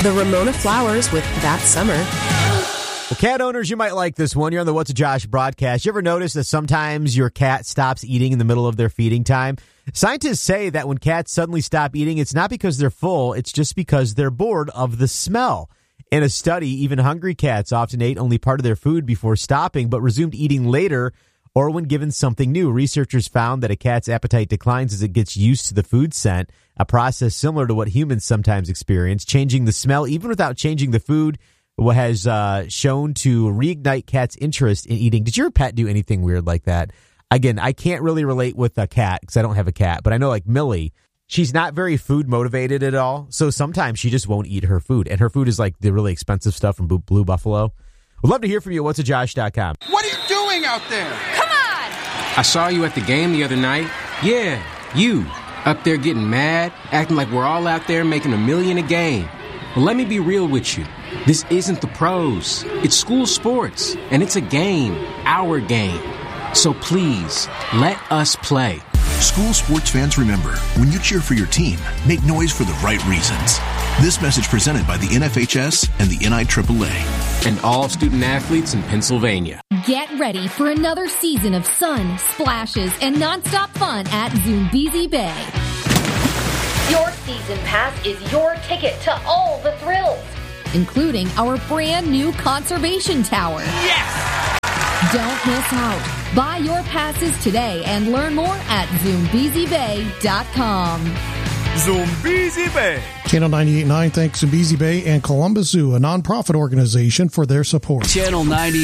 The Ramona Flowers with That Summer. Well, cat owners, you might like this one. You're on the What's a Josh broadcast. You ever notice that sometimes your cat stops eating in the middle of their feeding time? Scientists say that when cats suddenly stop eating, it's not because they're full, it's just because they're bored of the smell. In a study, even hungry cats often ate only part of their food before stopping, but resumed eating later or when given something new. Researchers found that a cat's appetite declines as it gets used to the food scent, a process similar to what humans sometimes experience. Changing the smell, even without changing the food, has shown to reignite cats' interest in eating. Did your pet do anything weird like that? Again, I can't really relate with a cat because I don't have a cat, but I know like Millie, she's not very food motivated at all. So sometimes she just won't eat her food. And her food is like the really expensive stuff from Blue Buffalo. We'd love to hear from you at whatsajosh.com. What are you doing out there? Come on! I saw you at the game the other night. Yeah, you. Up there getting mad, acting like we're all out there making $1 million a game. Well, let me be real with you. This isn't the pros. It's school sports, and it's a game, our game. So please, let us play. School sports fans, remember, when you cheer for your team, make noise for the right reasons. This message presented by the NFHS and the NIAAA. And all student athletes in Pennsylvania. Get ready for another season of sun, splashes, and nonstop fun at Zoombezi Bay. Your season pass is your ticket to all the thrills, including our brand new conservation tower. Yes! Don't miss out. Buy your passes today and learn more at ZoombeziBay.com. Zoombezi Bay. Channel 98.9 thanks Zoombezi Bay and Columbus Zoo, a nonprofit organization, for their support. Channel 90.